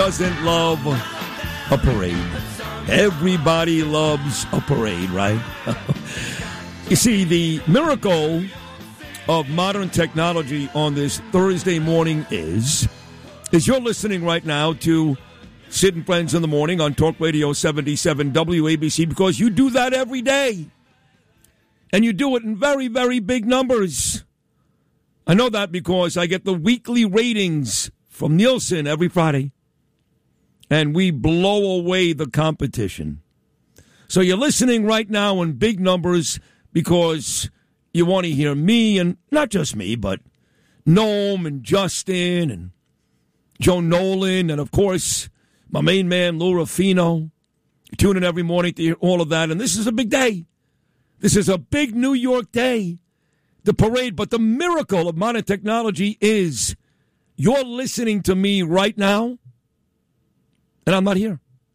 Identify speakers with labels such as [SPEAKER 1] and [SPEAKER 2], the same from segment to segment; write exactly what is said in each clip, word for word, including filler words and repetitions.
[SPEAKER 1] Doesn't love a parade. Everybody loves a parade, right? You see, the miracle of modern technology on this Thursday morning is, is you're listening right now to Sid and Friends in the Morning on Talk Radio seventy-seven W A B C, because you do that every day. And you do it in very, very big numbers. I know that because I get the weekly ratings from Nielsen every Friday. And we blow away the competition. So you're listening right now in big numbers because you want to hear me, and not just me, but Noam and Justin and Joe Nolan, and of course, my main man, Lou Rufino. You tune in every morning to hear all of that, and this is a big day. This is a big New York day, the parade. But the miracle of modern technology is you're listening to me right now, and I'm not here.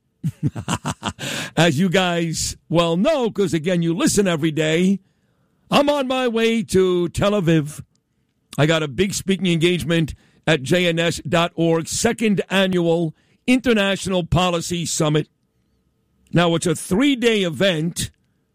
[SPEAKER 1] As you guys well know, because, again, you listen every day, I'm on my way to Tel Aviv. I got a big speaking engagement at J N S dot org, second annual International Policy Summit. Now, it's a three-day event.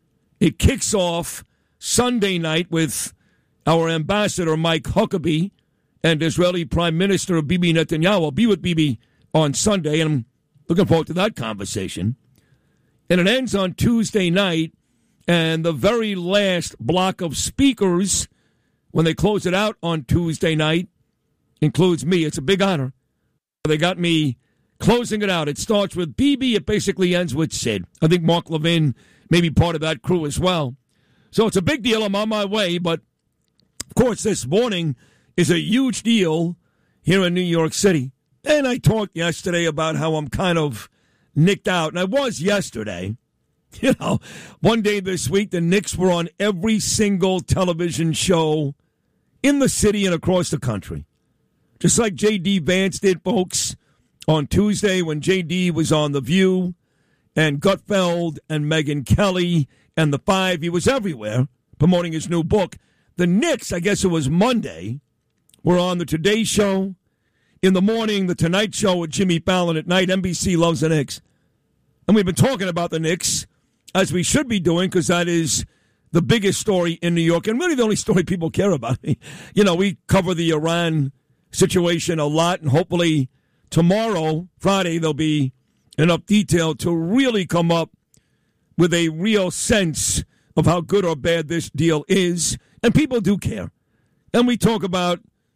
[SPEAKER 1] It kicks off Sunday night with our ambassador, Mike Huckabee, and Israeli Prime Minister Bibi Netanyahu. I'll be with Bibi on Sunday, and I'm looking forward to that conversation. And it ends on Tuesday night, and the very last block of speakers, when they close it out on Tuesday night, includes me. It's a big honor. They got me closing it out. It starts with Bibi. It basically ends with Sid. I think Mark Levin may be part of that crew as well. So it's a big deal. I'm on my way. But, of course, this morning is a huge deal here in New York City. And I talked yesterday about how I'm kind of nicked out. And I was yesterday. You know, one day this week, the Knicks were on every single television show in the city and across the country. Just like J D. Vance did, folks, on Tuesday when J D was on The View, and Gutfeld and Megyn Kelly and The Five. He was everywhere promoting his new book. The Knicks, I guess it was Monday, were on the Today Show. In the morning, the Tonight Show with Jimmy Fallon. At night, N B C loves the Knicks. And we've been talking about the Knicks, as we should be doing, because that is the biggest story in New York, and really the only story people care about. You know, we cover the Iran situation a lot, and hopefully tomorrow, Friday, there'll be enough detail to really come up with a real sense of how good or bad this deal is. And people do care. And we talk about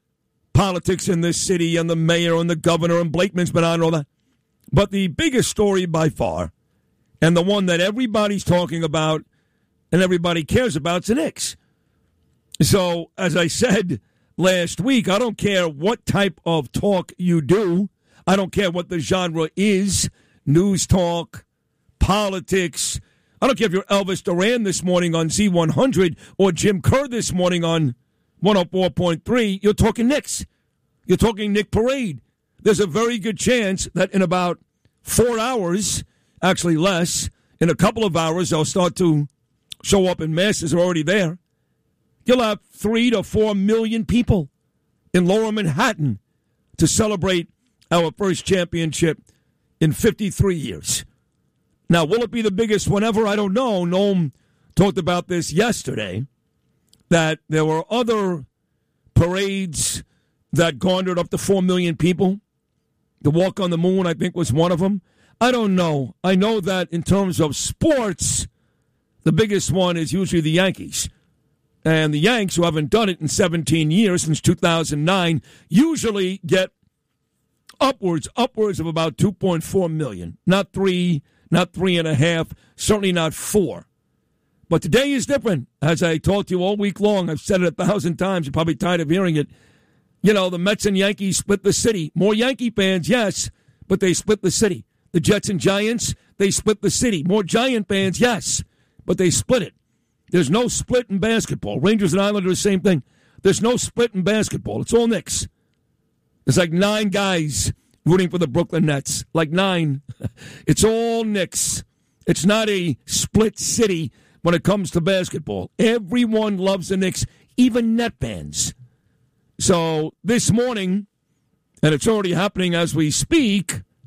[SPEAKER 1] politics in this city and the mayor and the governor and Blakeman's been on and all that. But the biggest story by far, and the one that everybody's talking about and everybody cares about, is the Knicks. So, as I said last week, I don't care what type of talk you do. I don't care what the genre is, news talk, politics. I don't care if you're Elvis Duran this morning on Z one hundred or Jim Kerr this morning on one oh four point three. You're talking Knicks. You're talking Knick Parade. There's a very good chance that in about four hours, actually less, in a couple of hours, they'll start to show up in masses. Are already there. You'll have three to four million people in Lower Manhattan to celebrate our first championship in fifty-three years. Now, will it be the biggest one ever? I don't know. Noam talked about this yesterday, that there were other parades that garnered up to four million people. The Walk on the Moon, I think, was one of them. I don't know. I know that in terms of sports, the biggest one is usually the Yankees. And the Yanks, who haven't done it in seventeen years, since two thousand nine, usually get upwards, upwards of about two point four million. Not three, not three and a half, certainly not four. But today is different. As I talked to you all week long, I've said it a thousand times. You're probably tired of hearing it. You know, the Mets and Yankees split the city. More Yankee fans, yes, but they split the city. The Jets and Giants, they split the city. More Giant fans, yes, but they split it. There's no split in basketball. Rangers and Islanders, same thing. There's no split in basketball. It's all Knicks. There's like nine guys rooting for the Brooklyn Nets. Like nine. It's all Knicks. It's not a split city when it comes to basketball. Everyone loves the Knicks, even Net fans. So this morning, and it's already happening as we speak,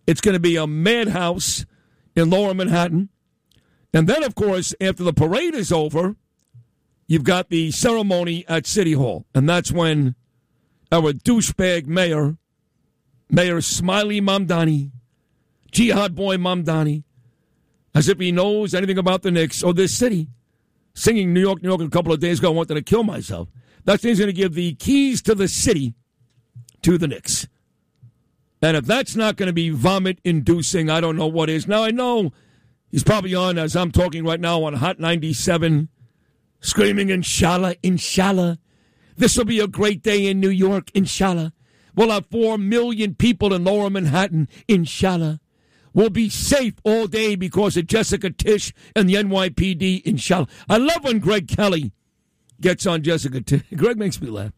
[SPEAKER 1] It's going to be a madhouse in Lower Manhattan. And then, of course, after the parade is over, you've got the ceremony at City Hall. And that's when our douchebag mayor, Mayor Smiley Mamdani, Jihad boy Mamdani, as if he knows anything about the Knicks or this city, singing New York, New York a couple of days ago, I wanted to kill myself. That's when he's going to give the keys to the city to the Knicks. And if that's not going to be vomit-inducing, I don't know what is. Now, I know he's probably on, as I'm talking right now, on Hot ninety-seven, screaming, Inshallah, Inshallah. This will be a great day in New York, Inshallah. We'll have four million people in Lower Manhattan, Inshallah. We'll be safe all day because of Jessica Tisch and the N Y P D, Inshallah. I love when Greg Kelly gets on Jessica Tisch. Greg makes me laugh.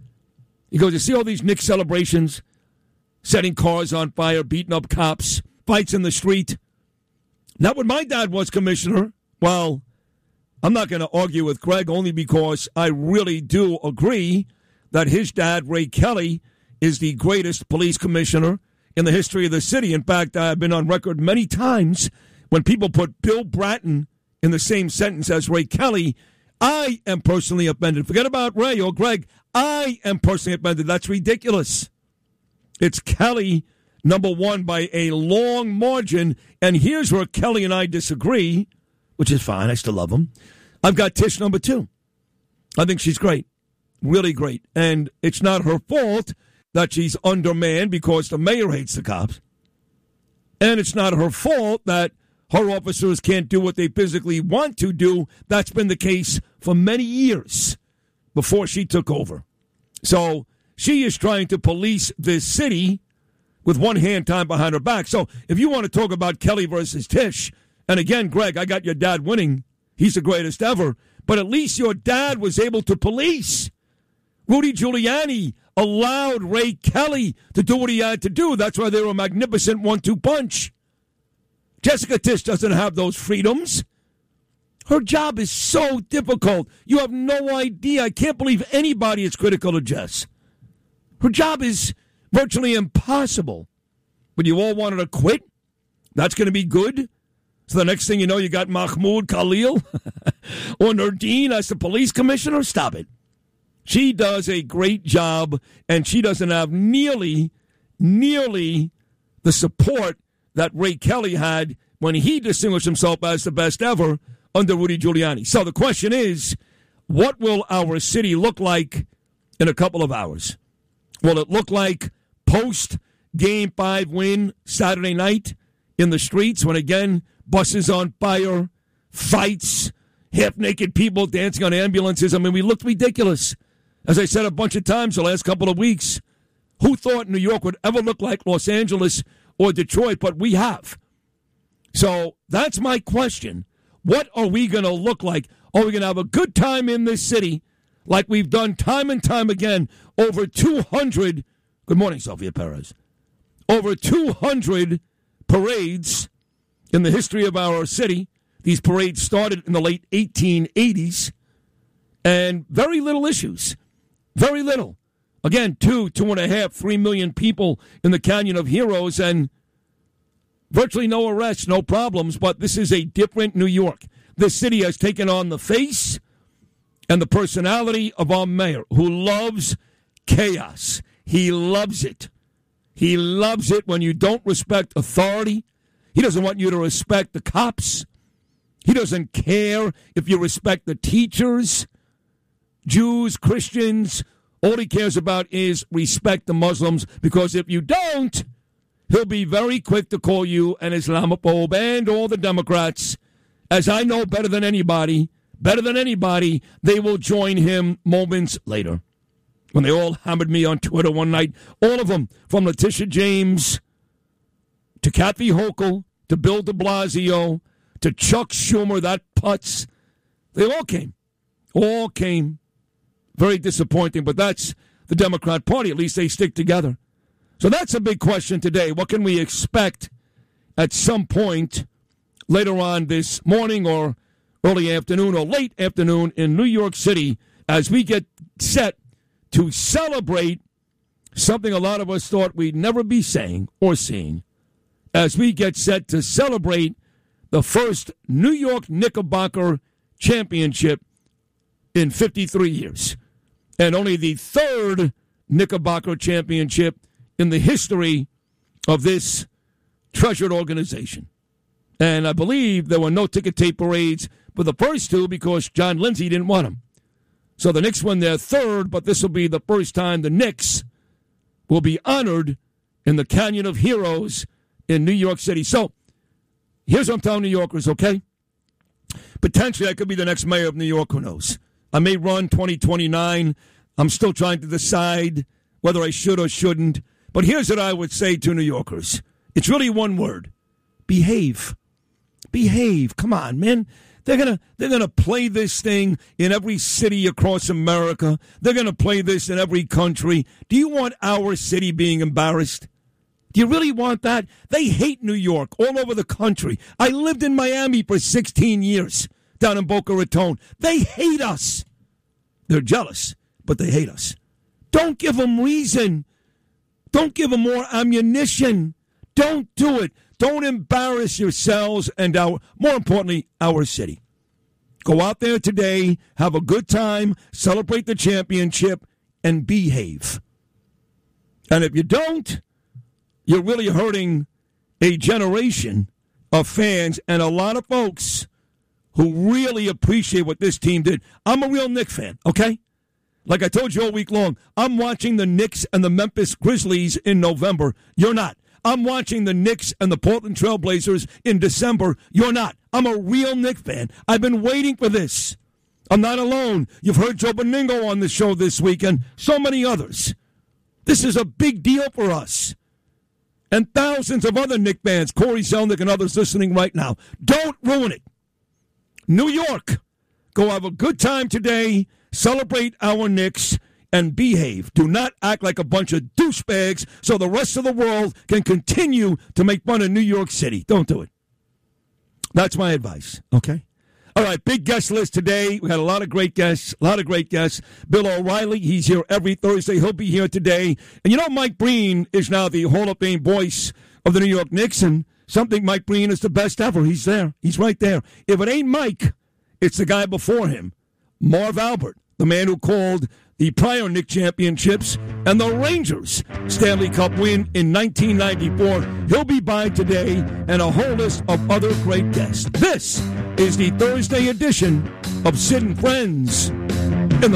[SPEAKER 1] He goes, you see all these Knicks celebrations, setting cars on fire, beating up cops, fights in the street. Not when my dad was commissioner. Well, I'm not going to argue with Greg only because I really do agree that his dad, Ray Kelly, is the greatest police commissioner in the history of the city. In fact, I've been on record many times when people put Bill Bratton in the same sentence as Ray Kelly. I am personally offended. Forget about Ray or Greg. I am personally offended. That's ridiculous. It's Kelly, number one, by a long margin. And here's where Kelly and I disagree, which is fine. I still love him. I've got Tisch number two. I think she's great. Really great. And it's not her fault that she's undermanned because the mayor hates the cops. And it's not her fault that her officers can't do what they physically want to do. That's been the case for many years before she took over. So she is trying to police this city with one hand tied behind her back. So if you want to talk about Kelly versus Tisch, and again, Greg, I got your dad winning. He's the greatest ever. But at least your dad was able to police. Rudy Giuliani allowed Ray Kelly to do what he had to do. That's why they were a magnificent one two punch. Jessica Tisch doesn't have those freedoms. Her job is so difficult. You have no idea. I can't believe anybody is critical of Jess. Her job is virtually impossible. But you all wanted to quit? That's going to be good? So the next thing you know, you got Mahmoud Khalil or Nardine as the police commissioner? Stop it. She does a great job, and she doesn't have nearly, nearly the support that Ray Kelly had when he distinguished himself as the best ever under Rudy Giuliani. So the question is, what will our city look like in a couple of hours? Will it look like post-Game five win Saturday night in the streets when, again, buses on fire, fights, half-naked people dancing on ambulances? I mean, we looked ridiculous. As I said a bunch of times the last couple of weeks, who thought New York would ever look like Los Angeles or Detroit? But we have. So that's my question. What are we going to look like? Are we going to have a good time in this city like we've done time and time again? Over two hundred, good morning, Sophia Perez, over two hundred parades in the history of our city. These parades started in the late eighteen eighties, and very little issues. Very little. Again, two, two and a half, three million people in the Canyon of Heroes, and virtually no arrests, no problems, but this is a different New York. This city has taken on the face and the personality of our mayor, who loves chaos. He loves it. He loves it when you don't respect authority. He doesn't want you to respect the cops. He doesn't care if you respect the teachers, Jews, Christians. All he cares about is respect the Muslims, because if you don't, he'll be very quick to call you an Islamophobe, and all the Democrats, as I know better than anybody, better than anybody, they will join him moments later. When they all hammered me on Twitter one night, all of them, from Letitia James to Kathy Hochul to Bill de Blasio to Chuck Schumer, that putz, they all came. All came. Very disappointing, but that's the Democrat Party. At least they stick together. So that's a big question today. What can we expect at some point later on this morning or early afternoon or late afternoon in New York City as we get set to celebrate something a lot of us thought we'd never be saying or seeing, as we get set to celebrate the first New York Knickerbocker championship in fifty-three years, and only the third Knickerbocker championship in the history of this treasured organization. And I believe there were no ticket tape parades for the first two because John Lindsay didn't want them. So the Knicks won their third, but this will be the first time the Knicks will be honored in the Canyon of Heroes in New York City. So here's what I'm telling New Yorkers, okay? Potentially I could be the next mayor of New York, who knows? I may run twenty twenty-nine. I'm still trying to decide whether I should or shouldn't. But here's what I would say to New Yorkers. It's really one word. Behave. Behave. Come on, man. They're gonna they're gonna play this thing in every city across America. They're gonna play this in every country. Do you want our city being embarrassed? Do you really want that? They hate New York all over the country. I lived in Miami for sixteen years down in Boca Raton. They hate us. They're jealous, but they hate us. Don't give them reason. Don't give them more ammunition. Don't do it. Don't embarrass yourselves and, our, more importantly, our city. Go out there today, have a good time, celebrate the championship, and behave. And if you don't, you're really hurting a generation of fans and a lot of folks who really appreciate what this team did. I'm a real Knicks fan, okay? Like I told you all week long, I'm watching the Knicks and the Memphis Grizzlies in November. You're not. I'm watching the Knicks and the Portland Trail Blazers in December. You're not. I'm a real Knicks fan. I've been waiting for this. I'm not alone. You've heard Joe Beningo on the show this week and so many others. This is a big deal for us. And thousands of other Knicks fans, Corey Zelnick and others listening right now. Don't ruin it. New York, go have a good time today. Celebrate our Knicks and behave. Do not act like a bunch of douchebags so the rest of the world can continue to make fun of New York City. Don't do it. That's my advice, okay? All right, big guest list today. We had a lot of great guests, a lot of great guests. Bill O'Reilly, he's here every Thursday. He'll be here today. And you know, Mike Breen is now the Hall of Fame voice of the New York Knicks, and something Mike Breen is the best ever. He's there. He's right there. If it ain't Mike, it's the guy before him, Marv Albert, the man who called the prior Knicks championships and the Rangers Stanley Cup win in nineteen ninety-four. He'll be by today, and a whole list of other great guests. This is the Thursday edition of Sid and Friends.